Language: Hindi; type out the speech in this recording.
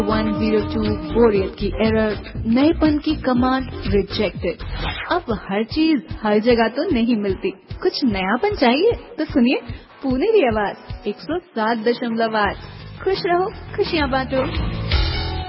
102 बोरियत की एरर, नएपन की कमांड रिजेक्टेड। अब हर चीज हर जगह तो नहीं मिलती, कुछ नयापन चाहिए तो सुनिए पुनेरी आवाज 107.8। खुश रहो, खुशियाँ बांटो।